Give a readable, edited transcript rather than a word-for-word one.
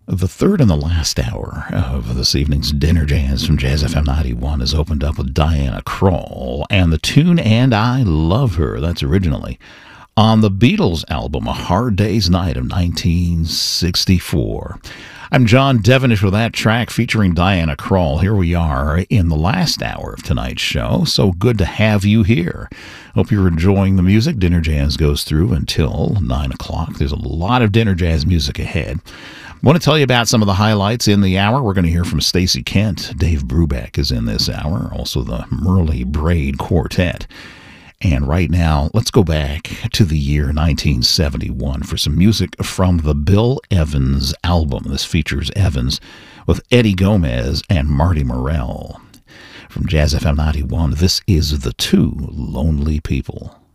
The third and the last hour of this evening's Dinner Jazz from Jazz FM 91 is opened up with Diana Krall and the tune And I Love Her. That's originally on the Beatles album A Hard Day's Night of 1964. I'm John Devenish with that track featuring Diana Krall. Here we are in the last hour of tonight's show. So good to have you here. Hope you're enjoying the music. Dinner Jazz goes through until 9 o'clock. There's a lot of Dinner Jazz music ahead. I want to tell you about some of the highlights in the hour. We're going to hear from Stacey Kent. Dave Brubeck is in this hour. Also the Merle Braid Quartet. And right now, let's go back to the year 1971 for some music from the Bill Evans album. This features Evans with Eddie Gomez and Marty Morell. From Jazz FM 91, this is The Two Lonely People.